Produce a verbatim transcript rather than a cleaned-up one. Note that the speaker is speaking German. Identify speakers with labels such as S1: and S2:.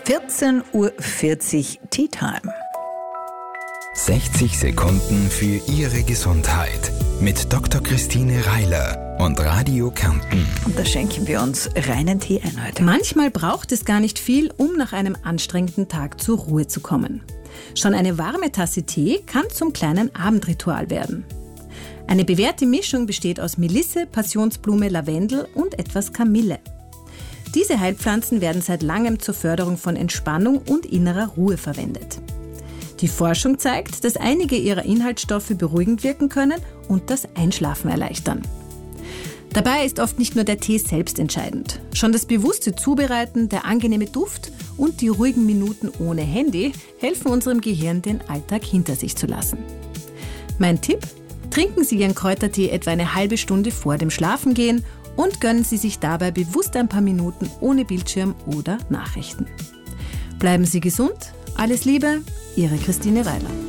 S1: vierzehn Uhr vierzig Tea Time.
S2: sechzig Sekunden für Ihre Gesundheit mit Doktor Christine Reiler und Radio Kärnten.
S1: Und da schenken wir uns reinen Tee ein heute.
S3: Manchmal braucht es gar nicht viel, um nach einem anstrengenden Tag zur Ruhe zu kommen. Schon eine warme Tasse Tee kann zum kleinen Abendritual werden. Eine bewährte Mischung besteht aus Melisse, Passionsblume, Lavendel und etwas Kamille. Diese Heilpflanzen werden seit langem zur Förderung von Entspannung und innerer Ruhe verwendet. Die Forschung zeigt, dass einige ihrer Inhaltsstoffe beruhigend wirken können und das Einschlafen erleichtern. Dabei ist oft nicht nur der Tee selbst entscheidend. Schon das bewusste Zubereiten, der angenehme Duft und die ruhigen Minuten ohne Handy helfen unserem Gehirn, den Alltag hinter sich zu lassen. Mein Tipp: Trinken Sie Ihren Kräutertee etwa eine halbe Stunde vor dem Schlafengehen und gönnen Sie sich dabei bewusst ein paar Minuten ohne Bildschirm oder Nachrichten. Bleiben Sie gesund, alles Liebe, Ihre Christine Reiler.